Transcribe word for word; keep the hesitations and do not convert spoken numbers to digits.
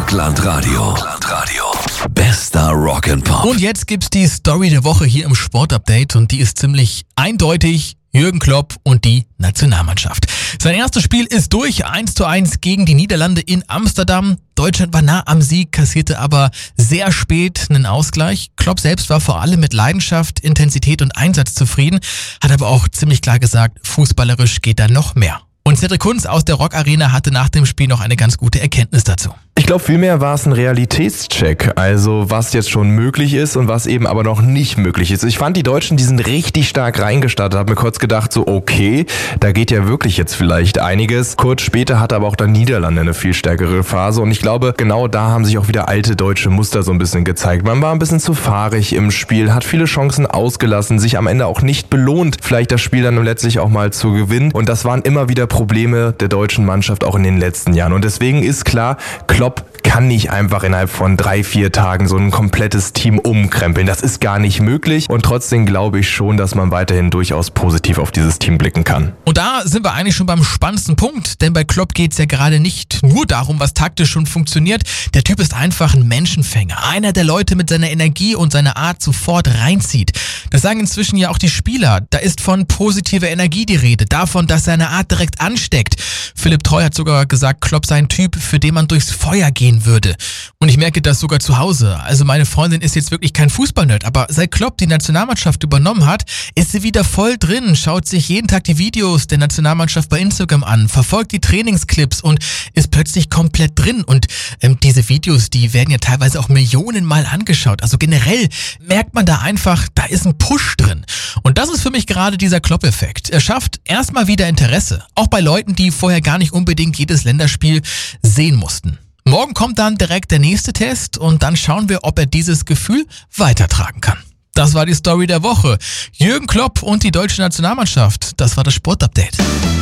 Rockland-Radio. Rockland-Radio. Bester Rock'n'Pop. Und jetzt gibt's die Story der Woche hier im Sportupdate und die ist ziemlich eindeutig. Jürgen Klopp und die Nationalmannschaft. Sein erstes Spiel ist durch, eins zu eins gegen die Niederlande in Amsterdam. Deutschland war nah am Sieg, kassierte aber sehr spät einen Ausgleich. Klopp selbst war vor allem mit Leidenschaft, Intensität und Einsatz zufrieden, hat aber auch ziemlich klar gesagt, fußballerisch geht da noch mehr. Und Cedric Kunz aus der Rock Arena hatte nach dem Spiel noch eine ganz gute Erkenntnis dazu. Ich glaube, vielmehr war es ein Realitätscheck, also was jetzt schon möglich ist und was eben aber noch nicht möglich ist. Ich fand, die Deutschen, die sind richtig stark reingestartet, habe mir kurz gedacht, so okay, da geht ja wirklich jetzt vielleicht einiges. Kurz später hatte aber auch dann Niederlande eine viel stärkere Phase und ich glaube, genau da haben sich auch wieder alte deutsche Muster so ein bisschen gezeigt. Man war ein bisschen zu fahrig im Spiel, hat viele Chancen ausgelassen, sich am Ende auch nicht belohnt, vielleicht das Spiel dann letztlich auch mal zu gewinnen und das waren immer wieder Probleme der deutschen Mannschaft auch in den letzten Jahren und deswegen ist klar, Klopp kann nicht einfach innerhalb von drei, vier Tagen so ein komplettes Team umkrempeln. Das ist gar nicht möglich und trotzdem glaube ich schon, dass man weiterhin durchaus positiv auf dieses Team blicken kann. Und da sind wir eigentlich schon beim spannendsten Punkt, denn bei Klopp geht's ja gerade nicht nur darum, was taktisch schon funktioniert. Der Typ ist einfach ein Menschenfänger, einer, der Leute mit seiner Energie und seiner Art sofort reinzieht. Das sagen inzwischen ja auch die Spieler. Da ist von positiver Energie die Rede, davon, dass seine Art direkt ansteckt. Philipp Treu hat sogar gesagt, Klopp sei ein Typ, für den man durchs Feuer gehen würde. Und ich merke das sogar zu Hause. Also meine Freundin ist jetzt wirklich kein Fußballnerd, aber seit Klopp die Nationalmannschaft übernommen hat, ist sie wieder voll drin, schaut sich jeden Tag die Videos der Nationalmannschaft bei Instagram an, verfolgt die Trainingsclips und ist plötzlich komplett drin. Und ähm, diese Videos, die werden ja teilweise auch Millionenmal angeschaut. Also generell merkt man da einfach, da ist ein Push drin. Und das ist für mich gerade dieser Klopp-Effekt. Er schafft erstmal wieder Interesse, auch bei Leuten, die vorher gar nicht unbedingt jedes Länderspiel sehen mussten. Morgen kommt dann direkt der nächste Test und dann schauen wir, ob er dieses Gefühl weitertragen kann. Das war die Story der Woche. Jürgen Klopp und die deutsche Nationalmannschaft. Das war das Sportupdate.